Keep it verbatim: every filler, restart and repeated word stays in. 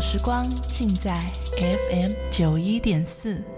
时光尽在 F M 九一点四。